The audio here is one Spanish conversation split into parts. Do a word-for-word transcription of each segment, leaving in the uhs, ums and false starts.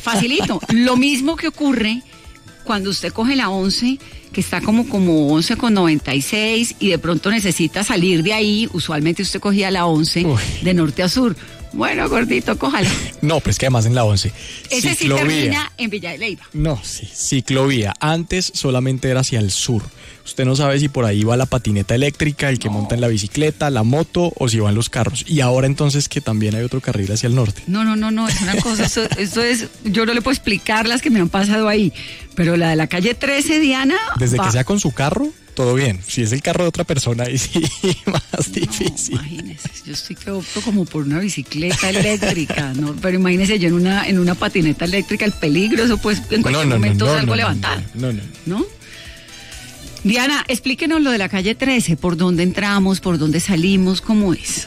facilito. Lo mismo que ocurre cuando usted coge la once, que está como, como once con noventa y seis y de pronto necesita salir de ahí. Usualmente usted cogía la once Uy. de norte a sur. Bueno, gordito, cójala. No, pues que además en la once. Ese sí termina en Villa de Leyva. No, sí, ciclovía. Antes solamente era hacia el sur. Usted no sabe si por ahí va la patineta eléctrica, el que no. monta en la bicicleta, la moto o si van los carros. Y ahora entonces que también hay otro carril hacia el norte. No, no, no, no, es una cosa, eso, eso es, yo no le puedo explicar las que me han pasado ahí. Pero la de la calle trece, Diana. Desde va. que sea con su carro, todo bien. Si es el carro de otra persona, ahí sí, más no, difícil. Imagínese, yo estoy que opto como por una bicicleta eléctrica, ¿no? Pero imagínese yo en una, en una patineta eléctrica, el peligro, eso pues en cualquier no, no, momento no, no, salgo no, levantada. No, no, no. ¿No? Diana, explíquenos lo de la calle trece, por dónde entramos, por dónde salimos, ¿cómo es?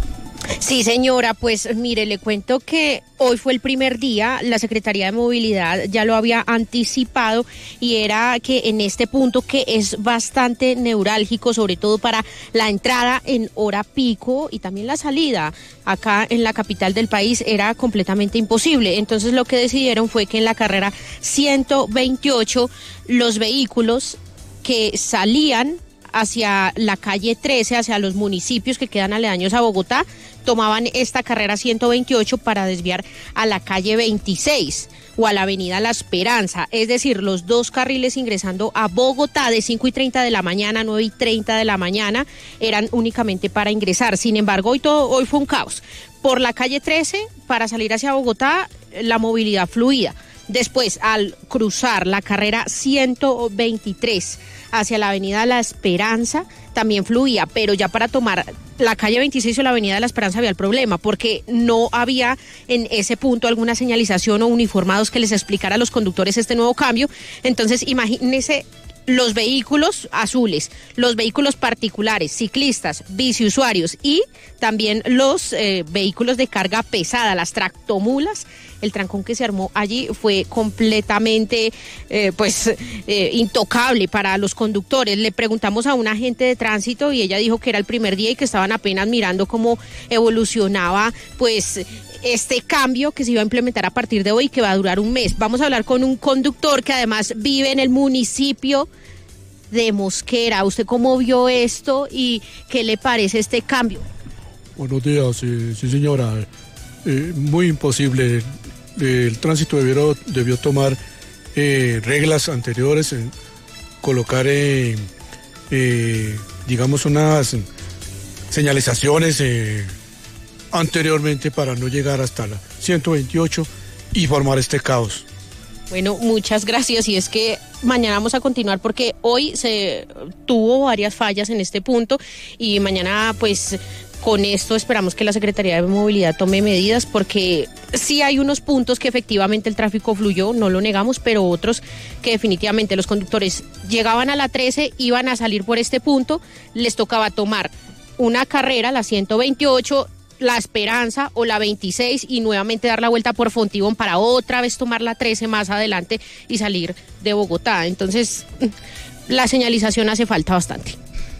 Sí, señora, pues mire, le cuento que hoy fue el primer día, la Secretaría de Movilidad ya lo había anticipado y era que en este punto que es bastante neurálgico, sobre todo para la entrada en hora pico y también la salida acá en la capital del país era completamente imposible. Entonces lo que decidieron fue que en la carrera ciento veintiocho los vehículos que salían hacia la calle trece, hacia los municipios que quedan aledaños a Bogotá, tomaban esta carrera ciento veintiocho para desviar a la calle veintiséis o a la avenida La Esperanza, es decir, los dos carriles ingresando a Bogotá de cinco y treinta de la mañana, nueve y treinta de la mañana, eran únicamente para ingresar. Sin embargo, hoy, todo, hoy fue un caos. Por la calle trece, para salir hacia Bogotá, la movilidad fluida. Después, al cruzar la carrera ciento veintitrés hacia la avenida La Esperanza, también fluía, pero ya para tomar la calle veintiséis o la avenida La Esperanza había el problema, porque no había en ese punto alguna señalización o uniformados que les explicara a los conductores este nuevo cambio. Entonces, imagínense los vehículos azules, los vehículos particulares, ciclistas, biciusuarios y también los eh, vehículos de carga pesada, las tractomulas. El trancón que se armó allí fue completamente eh, pues eh, intocable para los conductores. Le preguntamos a un agente de tránsito y ella dijo que era el primer día y que estaban apenas mirando cómo evolucionaba pues este cambio que se iba a implementar a partir de hoy y que va a durar un mes. Vamos a hablar con un conductor que además vive en el municipio de Mosquera. ¿Usted cómo vio esto y qué le parece este cambio? Buenos días, sí, sí señora. Eh, muy imposible. Eh, el tránsito debió, debió tomar eh, reglas anteriores, eh, colocar, eh, eh, digamos, unas señalizaciones eh, anteriormente para no llegar hasta la ciento veintiocho y formar este caos. Bueno, muchas gracias. Y es que mañana vamos a continuar porque hoy se tuvo varias fallas en este punto y mañana pues con esto esperamos que la Secretaría de Movilidad tome medidas porque sí hay unos puntos que efectivamente el tráfico fluyó, no lo negamos, pero otros que definitivamente los conductores llegaban a la trece, iban a salir por este punto, les tocaba tomar una carrera, la ciento veintiocho, La Esperanza o la veintiséis y nuevamente dar la vuelta por Fontibón para otra vez tomar la trece más adelante y salir de Bogotá. Entonces, la señalización hace falta bastante.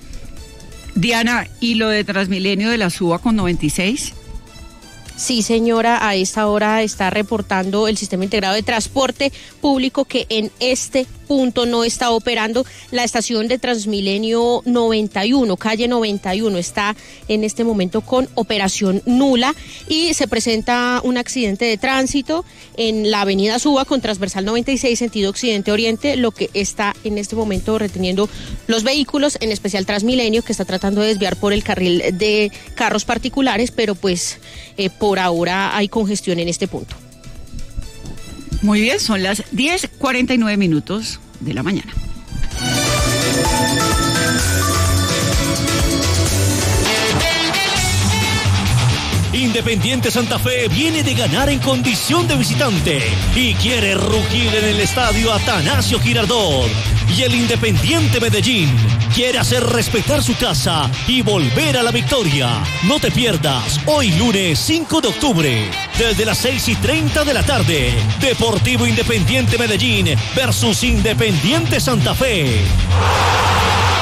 Diana, ¿y lo de Transmilenio de la Suba con noventa y seis? Sí, señora, a esta hora está reportando el Sistema Integrado de Transporte Público que en este punto no está operando la estación de Transmilenio noventa y uno, calle noventa y uno, está en este momento con operación nula y se presenta un accidente de tránsito en la avenida Suba con transversal noventa y seis, sentido occidente-oriente, lo que está en este momento reteniendo los vehículos, en especial Transmilenio, que está tratando de desviar por el carril de carros particulares, pero pues eh, por ahora hay congestión en este punto. Muy bien, son las diez cuarenta y nueve minutos de la mañana. Independiente Santa Fe viene de ganar en condición de visitante y quiere rugir en el estadio Atanasio Girardot. Y el Independiente Medellín quiere hacer respetar su casa y volver a la victoria. No te pierdas hoy lunes cinco de octubre, desde las seis y treinta de la tarde, Deportivo Independiente Medellín versus Independiente Santa Fe.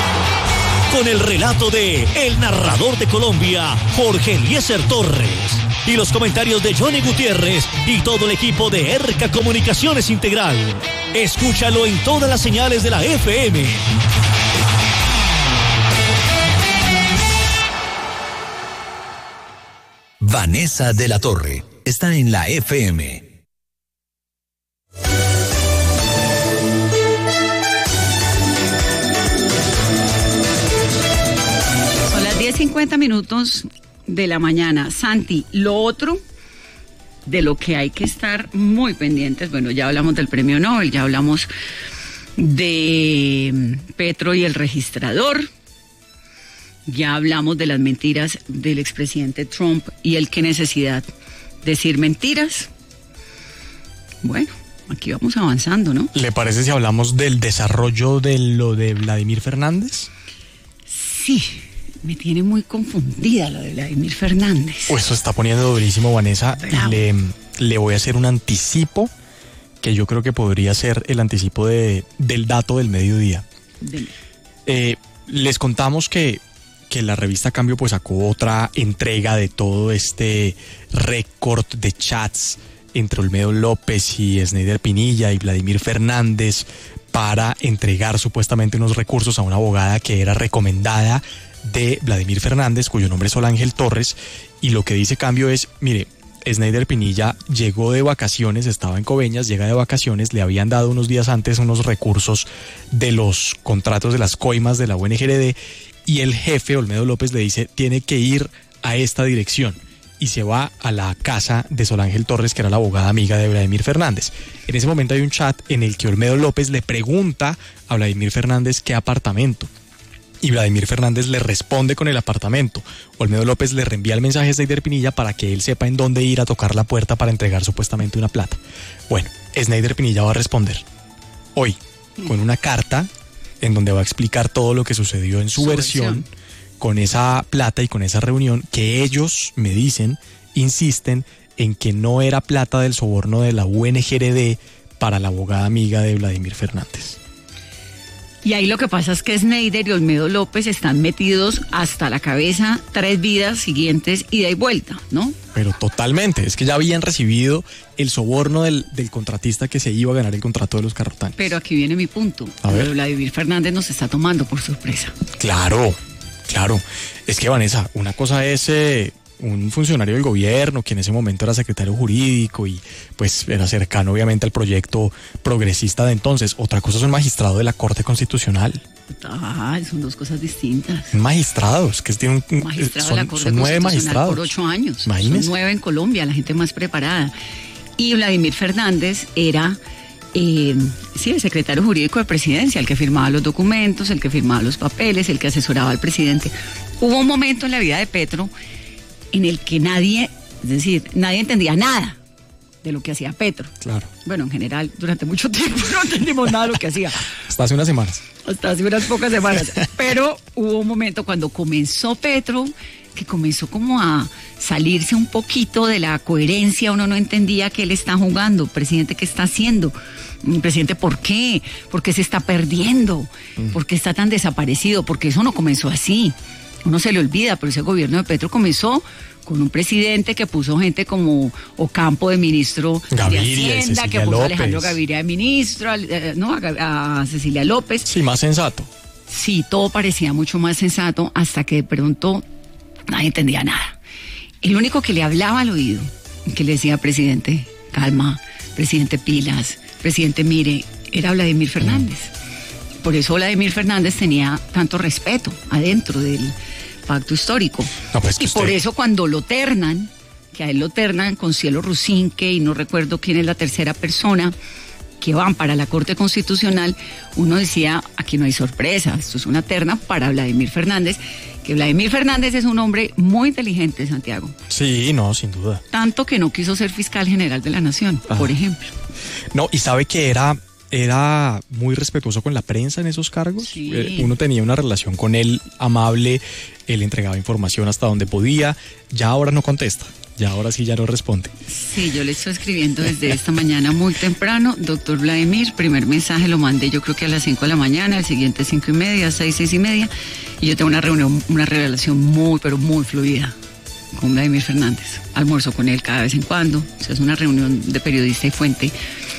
Con el relato de el narrador de Colombia, Jorge Eliezer Torres. y los comentarios de Johnny Gutiérrez y todo el equipo de Erca Comunicaciones Integral. Escúchalo en todas las señales de la F M. Vanessa de la Torre está en la F M. Son las diez cincuenta minutos de la mañana. Santi, lo otro de lo que hay que estar muy pendientes, bueno, ya hablamos del premio Nobel, ya hablamos de Petro y el registrador, ya hablamos de las mentiras del expresidente Trump y el qué necesidad decir mentiras. Bueno, aquí vamos avanzando, ¿no? ¿Le parece si hablamos del desarrollo de lo de Vladimir Fernández? Sí, me tiene muy confundida lo de Vladimir Fernández. Pues eso está poniendo durísimo, Vanessa. Le, le voy a hacer un anticipo que yo creo que podría ser el anticipo de, del dato del mediodía. De... Eh, les contamos que que la revista Cambio pues sacó otra entrega de todo este récord de chats entre Olmedo López y Snyder Pinilla y Vladimir Fernández para entregar supuestamente unos recursos a una abogada que era recomendada de Vladimir Fernández, cuyo nombre es Solángel Torres, y lo que dice Cambio es, mire, Snyder Pinilla llegó de vacaciones, estaba en Coveñas, llega de vacaciones, le habían dado unos días antes unos recursos de los contratos de las coimas de la U N G R D, y el jefe, Olmedo López, le dice, tiene que ir a esta dirección. Y se va a la casa de Solángel Torres, que era la abogada amiga de Vladimir Fernández. En ese momento hay un chat en el que Olmedo López le pregunta a Vladimir Fernández qué apartamento. Y Vladimir Fernández le responde con el apartamento. Olmedo López le reenvía el mensaje a Snyder Pinilla para que él sepa en dónde ir a tocar la puerta para entregar supuestamente una plata. Bueno, Snyder Pinilla va a responder hoy con una carta en donde va a explicar todo lo que sucedió en su, su versión, versión, con esa plata y con esa reunión que ellos me dicen, insisten en que no era plata del soborno de la U N G R D para la abogada amiga de Vladimir Fernández. Y ahí lo que pasa es que Snyder y Olmedo López están metidos hasta la cabeza tres vidas siguientes ida y vuelta, ¿no? Pero totalmente, es que ya habían recibido el soborno del, del contratista que se iba a ganar el contrato de los carrotanes. Pero aquí viene mi punto. A ver. Vladimir Fernández nos está tomando por sorpresa. Claro, claro. Es que, Vanessa, una cosa es eh, un funcionario del gobierno que en ese momento era secretario jurídico y pues era cercano obviamente al proyecto progresista de entonces. Otra cosa es un magistrado de la Corte Constitucional. Ah, son dos cosas distintas. Magistrados, que tiene un, magistrado son, de la Corte son nueve magistrados por ocho años. Imagínese. Son nueve en Colombia, la gente más preparada. Y Vladimir Fernández era eh, sí, el secretario jurídico de Presidencia, el que firmaba los documentos, el que firmaba los papeles, el que asesoraba al presidente. Hubo un momento en la vida de Petro en el que nadie, es decir, nadie entendía nada de lo que hacía Petro. Claro. Bueno, en general, durante mucho tiempo no entendimos nada de lo que hacía. Hasta hace unas semanas. Hasta hace unas pocas semanas. Pero hubo un momento cuando comenzó Petro, que comenzó como a salirse un poquito de la coherencia. Uno no entendía que él está jugando. Presidente, ¿qué está haciendo? Presidente, ¿por qué? ¿Por qué se está perdiendo? ¿Por qué está tan desaparecido? Porque eso no comenzó así. Uno se le olvida, pero ese gobierno de Petro comenzó con un presidente que puso gente como Ocampo de ministro Gaviria, de Hacienda, que puso López. a Alejandro Gaviria de ministro, eh, no, a, a Cecilia López. Sí, más sensato. Sí, todo parecía mucho más sensato hasta que de pronto nadie entendía nada. El único que le hablaba al oído, que le decía, presidente, calma, presidente, pilas, presidente, mire, era Vladimir Fernández. Mm. Por eso Vladimir Fernández tenía tanto respeto adentro del pacto histórico. No, pues que y usted... por eso cuando lo ternan, que a él lo ternan con Cielo Rusinque y no recuerdo quién es la tercera persona, que van para la Corte Constitucional, uno decía, aquí no hay sorpresa, esto es una terna para Vladimir Fernández, que Vladimir Fernández es un hombre muy inteligente, Santiago. Sí, no, sin duda. Tanto que no quiso ser fiscal general de la Nación, ah. por ejemplo. No, y sabe que era... era muy respetuoso con la prensa en esos cargos. Sí. Uno tenía una relación con él amable, él entregaba información hasta donde podía, ya ahora no contesta, ya ahora sí ya no responde. Sí, yo le estoy escribiendo desde esta mañana muy temprano, doctor Vladimir, primer mensaje lo mandé yo creo que a las cinco de la mañana, el siguiente cinco y media, seis, seis y media, y yo tengo una reunión, una relación muy, pero muy fluida. con Vladimir Fernández. Almuerzo con él cada vez en cuando. O sea, es una reunión de periodista y fuente